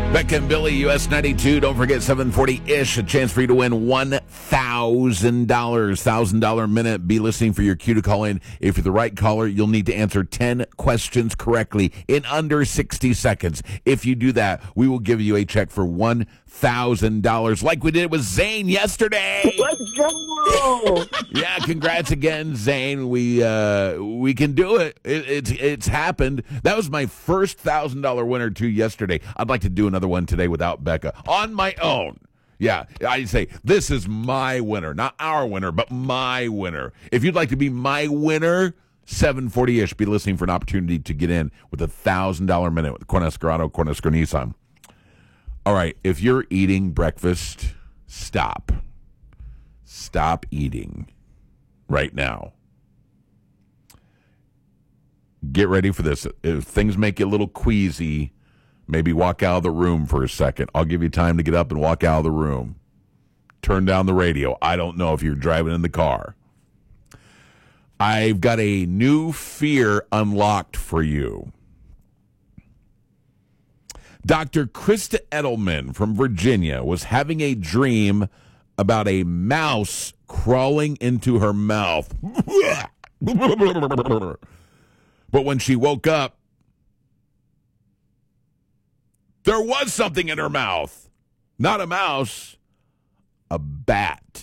Becca and Billy, US 92. Don't forget 740-ish. A chance for you to win $1,000. $1,000 minute. Be listening for your cue to call in. If you're the right caller, you'll need to answer 10 questions correctly in under 60 seconds. If you do that, we will give you a check for $1,000 like we did with Zane yesterday. Let's go! Yeah, congrats again, Zane. We can do it. It's happened. That was my first $1,000 winner too yesterday. I'd like to do another one today without Becca on my own. Yeah, I say this is my winner, not our winner, but my winner. If you'd like to be my winner, 740-ish, be listening for an opportunity to get in with $1,000 minute with Cornhusker Nissan. All right, if you're eating breakfast, stop. Stop eating right now. Get ready for this. If things make you a little queasy, maybe walk out of the room for a second. I'll give you time to get up and walk out of the room. Turn down the radio. I don't know if you're driving in the car. I've got a new fear unlocked for you. Dr. Krista Edelman from Virginia was having a dream about a mouse crawling into her mouth. But when she woke up, there was something in her mouth. Not a mouse, a bat.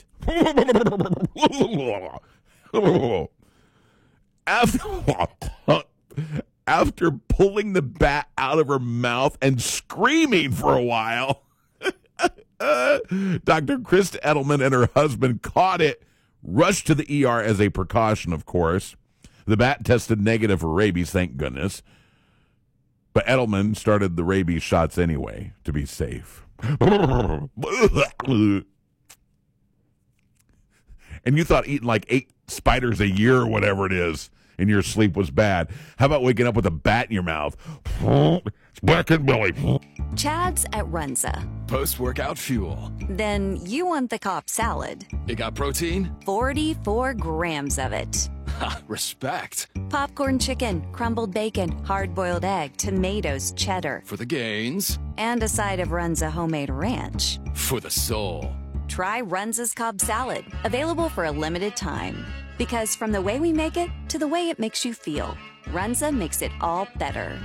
After pulling the bat out of her mouth and screaming for a while, Dr. Krista Edelman and her husband caught it, rushed to the ER as a precaution, of course. The bat tested negative for rabies, thank goodness. But Edelman started the rabies shots anyway to be safe. And you thought eating like 8 spiders a year or whatever it is and your sleep was bad. How about waking up with a bat in your mouth? It's Black and Billy. Chad's at Runza. Post-workout fuel. Then you want the Cobb salad. It got protein? 44 grams of it. Ha, respect. Popcorn chicken, crumbled bacon, hard-boiled egg, tomatoes, cheddar. For the gains. And a side of Runza homemade ranch. For the soul. Try Runza's Cobb salad, available for a limited time. Because from the way we make it to the way it makes you feel, Runza makes it all better.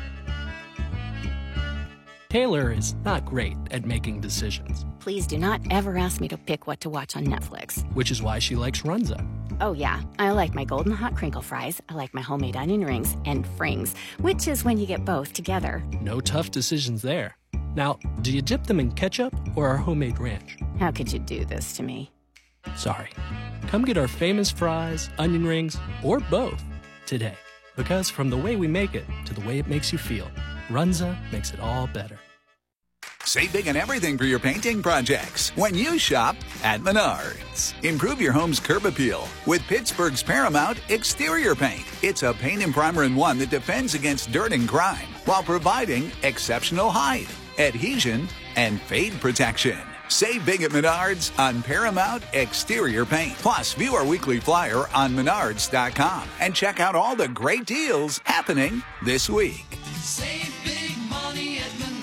Taylor is not great at making decisions, Please do not ever ask me to pick what to watch on Netflix. which is why she likes Runza. Oh yeah, I like my golden hot crinkle fries, I like my homemade onion rings, and frings, which is when you get both together. No tough decisions there. Now, do you dip them in ketchup or our homemade ranch? How could you do this to me? Sorry. Come get our famous fries, onion rings, or both today. Because from the way we make it to the way it makes you feel, Runza makes it all better. Save big on everything for your painting projects when you shop at Menards. Improve your home's curb appeal with Pittsburgh's Paramount Exterior Paint. It's a paint and primer in one that defends against dirt and grime while providing exceptional height, adhesion, and fade protection. Save big at Menards on Paramount Exterior Paint. Plus, view our weekly flyer on Menards.com and check out all the great deals happening this week. Save big money at Menards.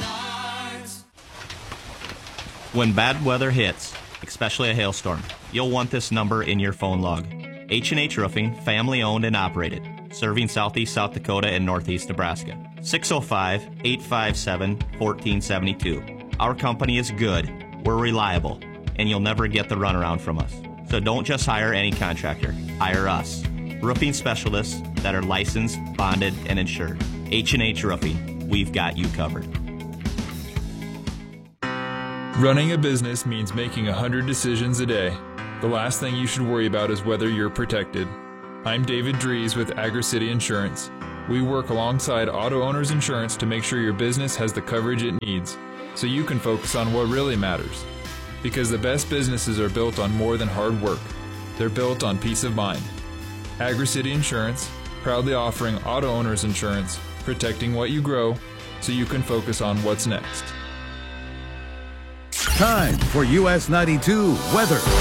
When bad weather hits, especially a hailstorm, you'll want this number in your phone log. H&H Roofing, family owned and operated, serving southeast South Dakota and northeast Nebraska. 605-857-1472. Our company is good. We're reliable, and you'll never get the runaround from us. So don't just hire any contractor. Hire us. Roofing specialists that are licensed, bonded, and insured. H&H Roofing. We've got you covered. Running a business means making 100 decisions a day. The last thing you should worry about is whether you're protected. I'm David Dries with AgriCity Insurance. We work alongside Auto Owners Insurance to make sure your business has the coverage it needs, so you can focus on what really matters. Because the best businesses are built on more than hard work. They're built on peace of mind. AgriCity Insurance, proudly offering auto owners insurance, protecting what you grow, so you can focus on what's next. Time for US 92 weather.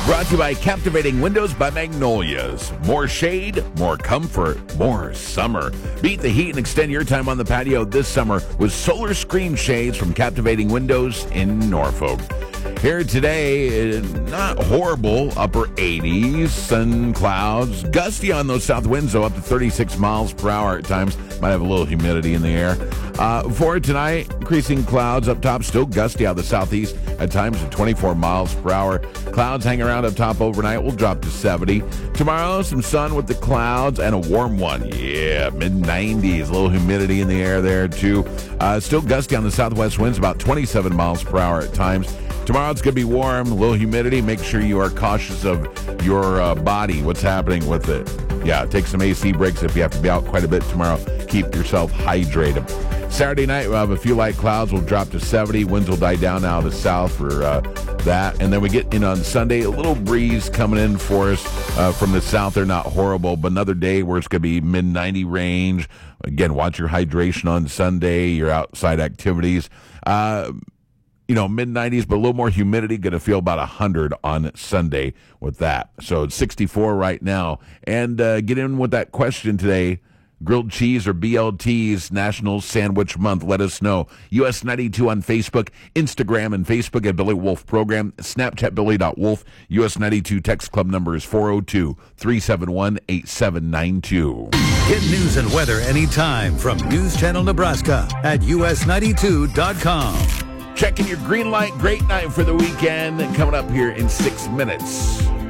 Brought to you by Captivating Windows by Magnolias. More shade, more comfort, more summer. Beat the heat and extend your time on the patio this summer with solar screen shades from Captivating Windows in Norfolk. Here today, not horrible, upper 80s, sun clouds, gusty on those south winds, though, up to 36 miles per hour at times. Might have a little humidity in the air. For tonight, increasing clouds up top, still gusty out of the southeast at times at 24 miles per hour. Clouds hang around up top overnight, will drop to 70. Tomorrow, some sun with the clouds and a warm one. Yeah, mid-90s, a little humidity in the air there, too. Still gusty on the southwest winds, about 27 miles per hour at times. Tomorrow it's going to be warm, a little humidity. Make sure you are cautious of your body, what's happening with it. Yeah, take some AC breaks if you have to be out quite a bit tomorrow. Keep yourself hydrated. Saturday night, we'll have a few light clouds. We'll drop to 70. Winds will die down out of the south for that. And then we get in on Sunday, a little breeze coming in for us from the south. They're not horrible, but another day where it's going to be mid-90 range. Again, watch your hydration on Sunday, your outside activities. Mid-90s, but a little more humidity. Going to feel about 100 on Sunday with that. So it's 64 right now. And get in with that question today. Grilled cheese or BLT's National Sandwich Month. Let us know. US 92 on Facebook, Instagram and Facebook at Billy Wolf Program, Snapchat Billy.Wolf. US 92 text club number is 402-371-8792. Get news and weather anytime from News Channel Nebraska at us92.com. Checking your green light. Great night for the weekend. Coming up here in 6 minutes.